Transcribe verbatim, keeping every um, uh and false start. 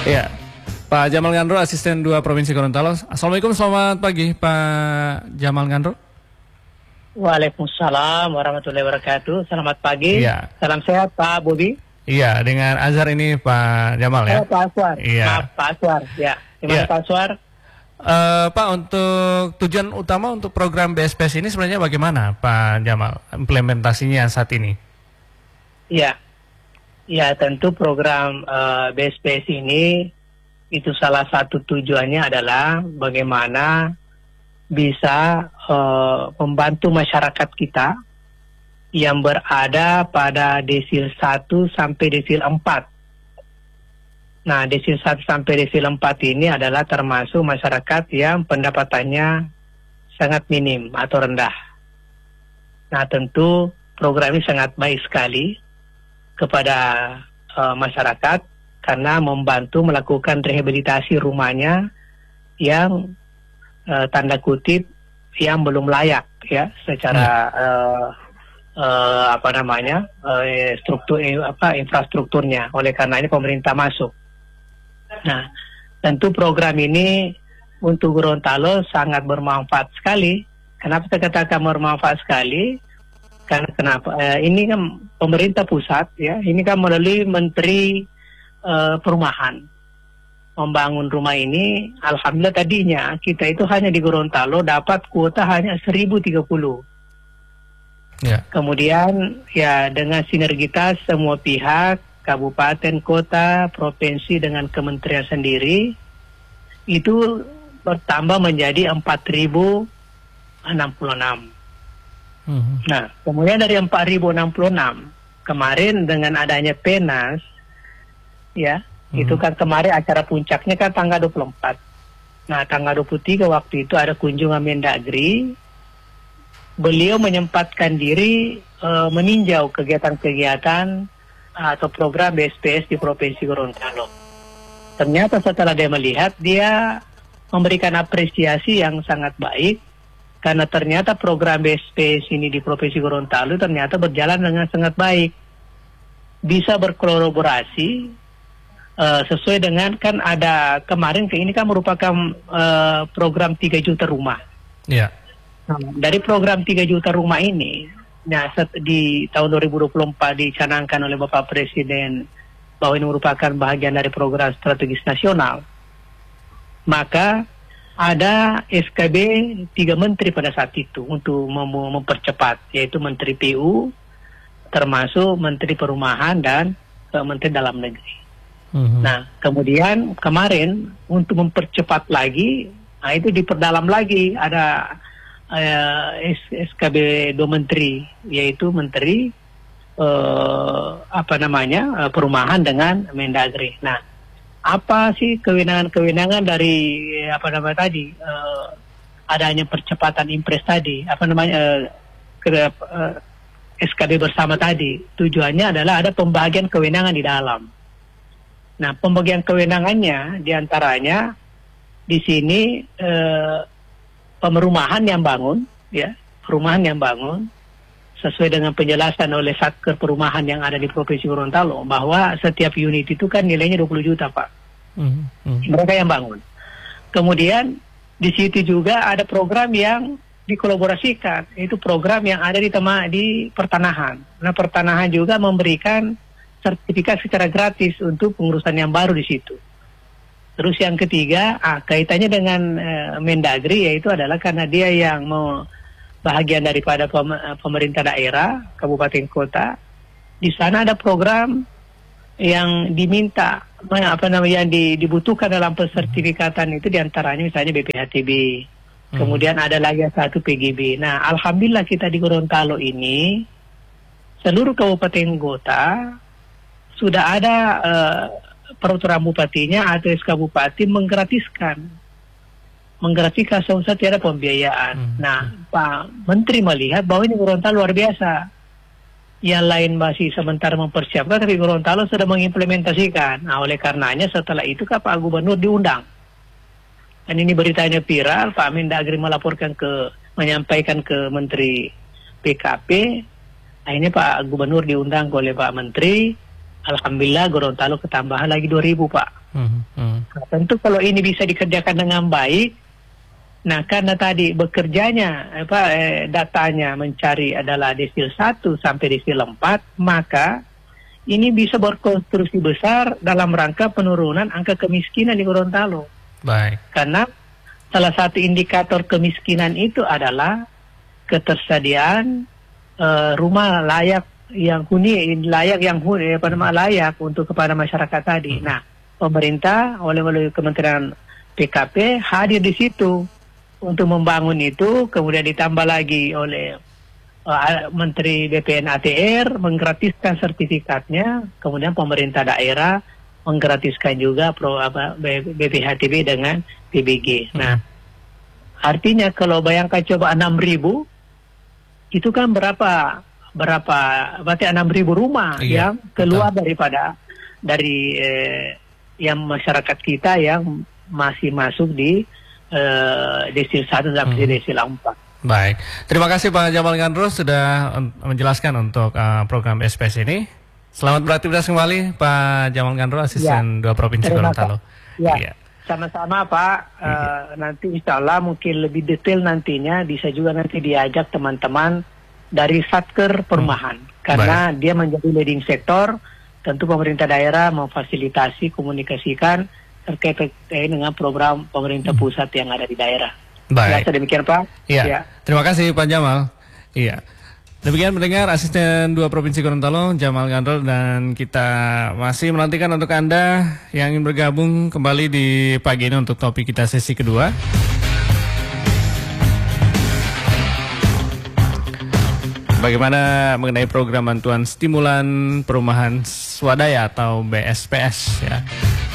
Iya, Pak Jamal Ngandro, Asisten dua Provinsi Gorontalo. Assalamualaikum, selamat pagi Pak Jamal Ngandro. Waalaikumsalam warahmatullahi wabarakatuh. Selamat pagi. Iya. Salam sehat Pak Bobi. Iya, dengan Azhar ini Pak Jamal ya. Oh, Pak Aswar. Iya. Maaf, Pak Aswar. Ya. Gimana Iya. Pak Aswar? Uh, Pak, untuk tujuan utama untuk program B S P S ini sebenarnya bagaimana Pak Jamal implementasinya saat ini? Ya, ya tentu program uh, B S P S ini itu salah satu tujuannya adalah bagaimana bisa uh, membantu masyarakat kita yang berada pada desil satu sampai desil empat. Nah, desil satu sampai desil empat ini adalah termasuk masyarakat yang pendapatannya sangat minim atau rendah. Nah, tentu program ini sangat baik sekali kepada uh, masyarakat karena membantu melakukan rehabilitasi rumahnya yang uh, tanda kutip yang belum layak ya secara uh, uh, apa namanya uh, struktur apa infrastrukturnya. Oleh karena ini pemerintah masuk. Nah, tentu program ini untuk Gorontalo sangat bermanfaat sekali. Kenapa saya katakan bermanfaat sekali? Karena kenapa? Eh, ini kan pemerintah pusat, ya. Ini kan melalui Menteri eh, Perumahan membangun rumah ini. Alhamdulillah tadinya kita itu hanya di Gorontalo dapat kuota hanya seribu tiga puluh. Ya. Kemudian ya dengan sinergitas semua pihak, kabupaten, kota, provinsi dengan kementerian sendiri itu bertambah menjadi empat ribu enam puluh enam. Hmm. Nah, kemudian dari empat ribu enam puluh enam kemarin dengan adanya Penas ya, hmm. itu kan kemarin acara puncaknya kan tanggal dua puluh empat. Nah, tanggal dua puluh tiga waktu itu ada kunjungan Mendagri. Beliau menyempatkan diri uh, meninjau kegiatan-kegiatan atau program B S P S di Provinsi Gorontalo. Ternyata setelah dia melihat, dia memberikan apresiasi yang sangat baik karena ternyata program B S P S ini di Provinsi Gorontalo ternyata berjalan dengan sangat baik. Bisa berkolaborasi uh, sesuai dengan kan ada kemarin ke ini kan merupakan uh, program tiga juta rumah. Iya. Nah, dari program tiga juta rumah ini, nah, di tahun dua ribu dua puluh empat dicanangkan oleh Bapak Presiden bahwa ini merupakan bagian dari program strategis nasional. Maka ada S K B tiga menteri pada saat itu untuk mem mempercepat, yaitu Menteri P U, termasuk Menteri Perumahan dan uh, Menteri Dalam Negeri. Mm-hmm. Nah, kemudian kemarin untuk mempercepat lagi, nah itu diperdalam lagi ada Uh, S K B dua menteri, yaitu menteri uh, apa namanya uh, perumahan dengan Mendagri. Nah, apa sih kewenangan-kewenangan dari apa namanya tadi uh, adanya percepatan impres tadi, apa namanya uh, ke, uh, S K B bersama tadi? Tujuannya adalah ada pembagian kewenangan di dalam. Nah, pembagian kewenangannya diantaranya di sini. Uh, Pemerumahan yang bangun, ya, perumahan yang bangun sesuai dengan penjelasan oleh Satker Perumahan yang ada di Provinsi Gorontalo bahwa setiap unit itu kan nilainya dua puluh juta, Pak. Mm-hmm. Mereka yang bangun. Kemudian di situ juga ada program yang dikolaborasikan, itu program yang ada di tema di pertanahan. Nah, pertanahan juga memberikan sertifikat secara gratis untuk pengurusan yang baru di situ. Terus yang ketiga, ah, kaitannya dengan uh, Mendagri, yaitu adalah karena dia yang mau bahagian daripada pem pemerintah daerah, kabupaten kota. Di sana ada program yang diminta, apa namanya, yang di, dibutuhkan dalam pensertifikatan itu diantaranya misalnya B P H T B. Hmm. Kemudian ada lagi satu P G B. Nah, alhamdulillah kita di Gorontalo ini, seluruh kabupaten kota sudah ada uh, peraturan bupatinya atau S K Bupati menggratiskan menggratiskan saja tiada pembiayaan. Hmm. Nah, Pak Menteri melihat bahwa ini Gorontalo luar biasa. Yang lain masih sementara mempersiapkan, tapi Gorontalo sudah mengimplementasikan. Nah, oleh karenanya setelah itu kan Pak Gubernur diundang. Dan ini beritanya viral, Pak Mendagri melaporkan ke menyampaikan ke Menteri P K P. Akhirnya Pak Gubernur diundang oleh Pak Menteri. Alhamdulillah Gorontalo ketambahan lagi dua ribu, Pak. Hmm, hmm. Nah, tentu kalau ini bisa dikerjakan dengan baik, nah karena tadi bekerjanya apa eh, datanya mencari adalah desil satu sampai desil empat, maka ini bisa berkonstruksi besar dalam rangka penurunan angka kemiskinan di Gorontalo. Baik. Karena salah satu indikator kemiskinan itu adalah ketersediaan uh, rumah layak yang huni, layak yang huni, apa nama layak untuk kepada masyarakat tadi. Hmm. Nah, pemerintah oleh oleh Kementerian P K P hadir di situ untuk membangun itu, kemudian ditambah lagi oleh uh, Menteri B P N A T R menggratiskan sertifikatnya, kemudian pemerintah daerah menggratiskan juga pro apa B P H T B dengan P B G. Hmm. Nah, artinya kalau bayangkan coba enam ribu, itu kan berapa berapa berarti enam ribu rumah iya, yang keluar betul. daripada dari eh, yang masyarakat kita yang masih masuk di eh, desil satu sampai hmm. desil empat. Baik, terima kasih Pak Jamal Gandro sudah menjelaskan untuk uh, program B S P S ini. Selamat beraktivitas kembali Pak Jamal Gandro, asisten ya. dua Provinsi Gorontalo. Ya. Ya. Sama-sama Pak, ya. uh, nanti insya Allah mungkin lebih detail nantinya bisa juga nanti diajak teman-teman dari Satker Perumahan. Hmm. Karena Baik. dia menjadi leading sektor, tentu pemerintah daerah memfasilitasi, komunikasikan terkait, terkait dengan program pemerintah pusat yang ada di daerah. Baik. Ya, demikian Pak. Iya. Ya. Terima kasih Pak Jamal. Iya. Demikian mendengar asisten dua Provinsi Gorontalo Jamal Gandro, dan kita masih menantikan untuk Anda yang ingin bergabung kembali di pagi ini untuk topik kita sesi kedua. Bagaimana mengenai program bantuan stimulan perumahan swadaya atau B S P S ya.